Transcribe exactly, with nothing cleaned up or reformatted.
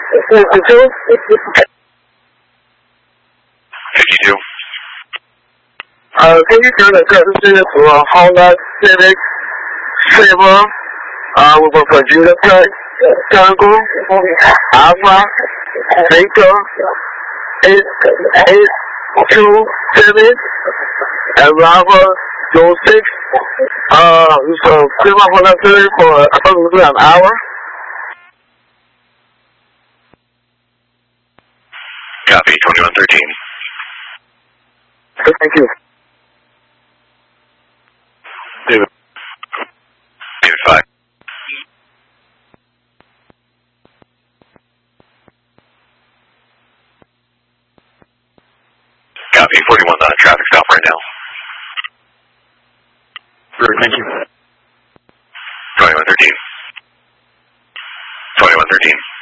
fifty-two. fifty-two. Uh, can you turn the courtesy to a Honda Civic Silver uh, with a Virginia Tech, Tango, Alpha, Victor, eight, eight, two, seven, and Bravo, Joe six. Uh, so Silver Honda Civic for approximately an hour. Copy, twenty-one thirteen. Thank you. David. David five. Copy, forty-one on traffic stop right now. Thank you. twenty-one thirteen. twenty-one thirteen.